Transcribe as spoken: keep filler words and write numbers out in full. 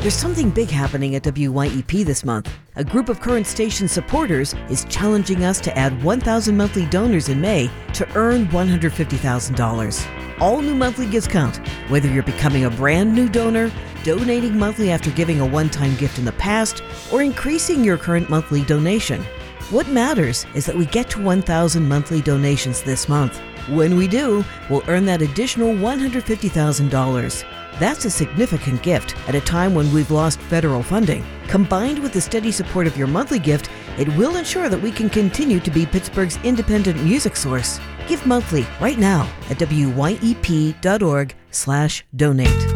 There's something big happening at W Y E P this month. A group of current station supporters is challenging us to add one thousand monthly donors in May to earn one hundred fifty thousand dollars. All new monthly gifts count, whether you're becoming a brand new donor, donating monthly after giving a one-time gift in the past, or increasing your current monthly donation. What matters is that we get to one thousand monthly donations this month. When we do, we'll earn that additional one hundred fifty thousand dollars. That's a significant gift at a time when we've lost federal funding. Combined with the steady support of your monthly gift, it will ensure that we can continue to be Pittsburgh's independent music source. Give monthly right now at W Y E P dot org slash donate.